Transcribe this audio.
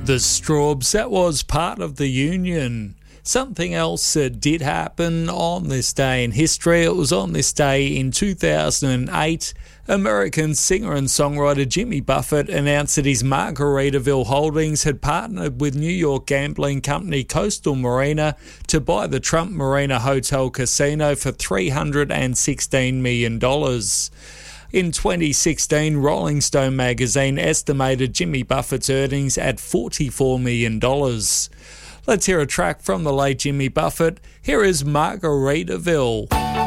The Strawbs, that was part of the Union. Something else that did happen on this day in history, it was on this day in 2008, American singer and songwriter Jimmy Buffett announced that his Margaritaville Holdings had partnered with New York gambling company Coastal Marina to buy the Trump Marina Hotel Casino for $316 million. In 2016, Rolling Stone magazine estimated Jimmy Buffett's earnings at $44 million. Let's hear a track from the late Jimmy Buffett. Here is Margaritaville.